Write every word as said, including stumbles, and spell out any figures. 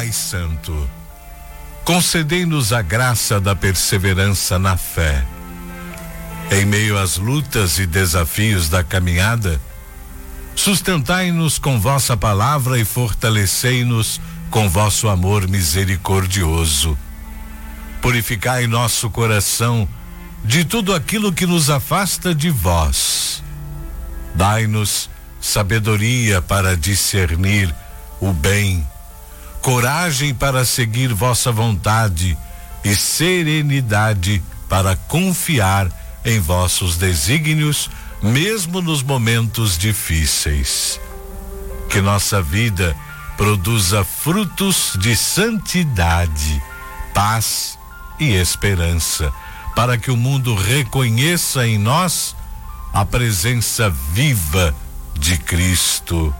Pai Santo, concedei-nos a graça da perseverança na fé. Em meio às lutas e desafios da caminhada, sustentai-nos com vossa palavra e fortalecei-nos com vosso amor misericordioso. Purificai nosso coração de tudo aquilo que nos afasta de vós. Dai-nos sabedoria para discernir o bem, coragem para seguir vossa vontade e serenidade para confiar em vossos desígnios, mesmo nos momentos difíceis. Que nossa vida produza frutos de santidade, paz e esperança, para que o mundo reconheça em nós a presença viva de Cristo.